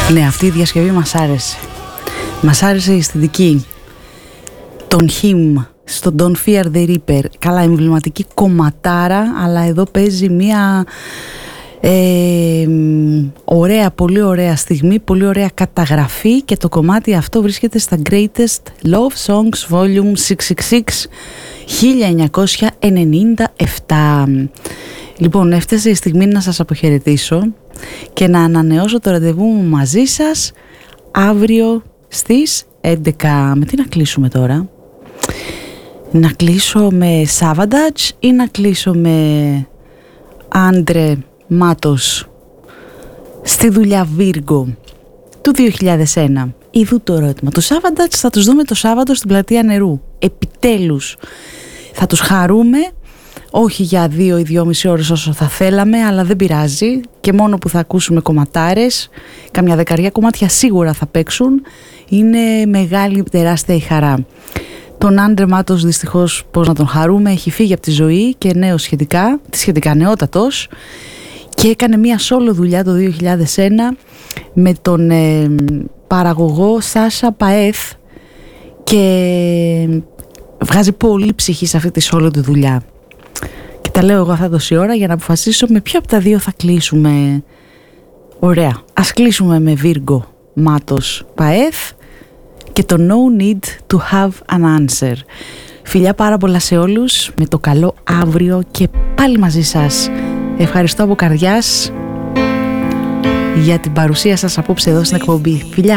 Ναι, αυτή η διασκευή μας άρεσε. Μας άρεσε η αισθητική. Τον Him στο Don't Fear the Reaper. Καλά, εμβληματική κομματάρα, αλλά εδώ παίζει μια ωραία, πολύ ωραία στιγμή, πολύ ωραία καταγραφή, και το κομμάτι αυτό βρίσκεται στα Greatest Love Songs Volume 666 1997. Λοιπόν, έφτασε η στιγμή να σας αποχαιρετήσω και να ανανεώσω το ραντεβού μου μαζί σας αύριο στις 11. Με τι να κλείσουμε τώρα? Να κλείσω με Savage ή να κλείσω με Άντρε Μάτος στη δουλειά Βίργο του 2001? Ιδού το ερώτημα. Το Savage θα τους δούμε το Σάββατο στην Πλατεία Νερού. Επιτέλους θα τους χαρούμε, όχι για 2 ή 2,5 ώρες όσο θα θέλαμε, αλλά δεν πειράζει, και μόνο που θα ακούσουμε κομματάρες, καμιά 10 κομμάτια σίγουρα θα παίξουν. Είναι μεγάλη, τεράστια η χαρά. Τον Άντρε Μάτος δυστυχώς, πώς να τον χαρούμε, έχει φύγει από τη ζωή και νέος σχετικά νεότατος, και έκανε μία solo δουλειά το 2001 με τον παραγωγό Σάσα Παέθ, και βγάζει πολύ ψυχή σε αυτή τη solo τη δουλειά. Και τα λέω εγώ αυτά τόση ώρα για να αποφασίσω με ποιο από τα δύο θα κλείσουμε. Ωραία, ας κλείσουμε με Βίργο Μάτος Παέθ και το No Need to Have an Answer. Φιλιά πάρα πολλά σε όλους, με το καλό αύριο και πάλι μαζί σας. Ευχαριστώ από καρδιάς για την παρουσία σας απόψε εδώ στην εκπομπή. Φιλιά!